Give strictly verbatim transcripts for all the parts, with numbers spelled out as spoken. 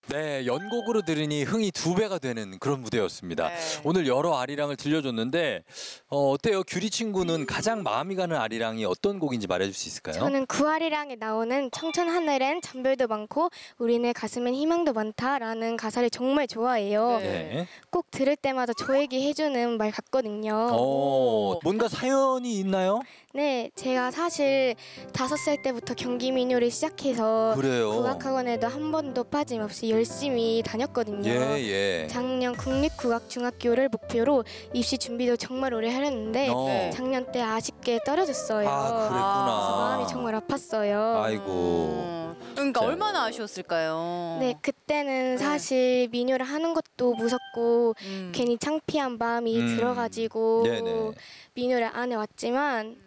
네, 연곡으로 들으니 흥이 두 배가 되는 그런 무대였습니다. 네. 오늘 여러 아리랑을 들려줬는데 어, 어때요? 규리 친구는 가장 마음이 가는 아리랑이 어떤 곡인지 말해줄 수 있을까요? 저는 구아리랑에 나오는 청천 하늘엔 잠별도 많고 우리네 가슴엔 희망도 많다라는 가사를 정말 좋아해요. 네. 네. 꼭 들을 때마다 저에게 해주는 말 같거든요. 어, 뭔가 사연이 있나요? 네, 제가 사실 다섯 살 때부터 경기 민요를 시작해서 그래요. 국악학원에도 한 번도 빠짐없이 열심히 다녔거든요. 예, 예. 작년 국립국악중학교를 목표로 입시 준비도 정말 오래 하렸는데 어. 작년 때 아쉽게 떨어졌어요. 아, 그랬구나. 그래서 마음이 정말 아팠어요. 아이고. 음, 그러니까 진짜. 얼마나 아쉬웠을까요? 네, 그때는 사실 민요를 하는 것도 무섭고 음. 괜히 창피한 마음이 음. 들어가지고 네네. 민요를 안 해왔지만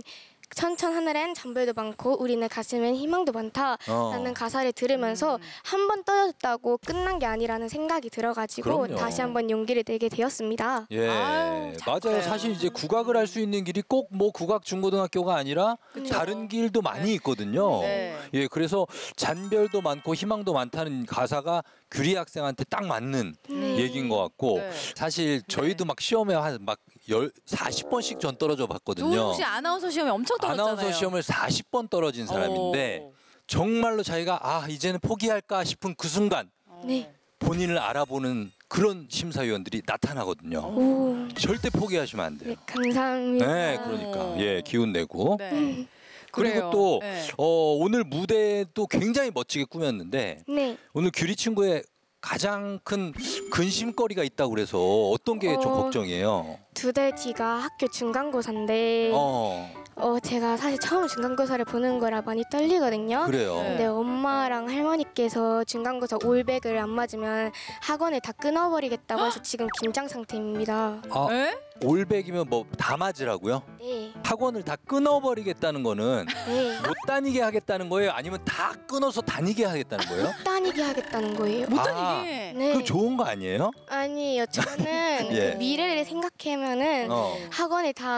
천천 하늘엔 잠별도 많고 우리네 가슴엔 희망도 많다라는 어. 가사를 들으면서 음. 한 번 떨어졌다고 끝난 게 아니라는 생각이 들어가지고 그럼요. 다시 한번 용기를 내게 되었습니다. 예, 아유, 잘 맞아요. 그래요. 사실 이제 국악을 할 수 있는 길이 꼭 뭐 국악 중고등학교가 아니라 그쵸. 다른 길도 많이 있거든요. 네. 예, 그래서 잔별도 많고 희망도 많다는 가사가 규리 학생한테 딱 맞는 네. 얘기인 것 같고 네. 사실 저희도 막 시험에 한막 사십 번씩 전 떨어져 봤거든요. 노홍 씨 아나운서 시험에 엄청 떨어졌잖아요. 아나운서 시험을 사십 번 떨어진 사람인데 오. 정말로 자기가 아 이제는 포기할까 싶은 그 순간 네. 본인을 알아보는 그런 심사위원들이 나타나거든요. 오, 절대 포기하시면 안 돼요. 네, 감사합니다. 네, 그러니까 예 기운 내고 네. 그리고 그래요. 또 네. 어, 오늘 무대도 굉장히 멋지게 꾸몄는데 네. 오늘 규리 친구의 가장 큰 근심거리가 있다고 그래서 어떤 게 좀 어, 걱정이에요? 두 달 뒤가 학교 중간고사인데 어. 어 제가 사실 처음 중간고사를 보는 거라 많이 떨리거든요. 그래요. 네. 근데 엄마랑 할머니께서 중간고사 올백을 안 맞으면 학원을 다 끊어버리겠다고 해서 지금 긴장 상태입니다. 아 네? 올백이면 뭐 다 맞으라고요? 네, 학원을 다 끊어버리겠다는 거는 네. 못 다니게 하겠다는 거예요? 아니면 다 끊어서 다니게 하겠다는 거예요? 다니게 하겠다는 거예요. 못 아. 다니게. 네. 그거 좋은 거 아니에요? 아니요, 저는 예. 그 미래를 생각하면은 어. 학원을 다